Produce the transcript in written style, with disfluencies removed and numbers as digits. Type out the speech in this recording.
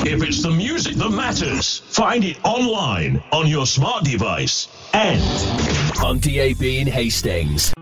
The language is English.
If it's the music that matters, find it online, on your smart device, and on DAB in Hastings.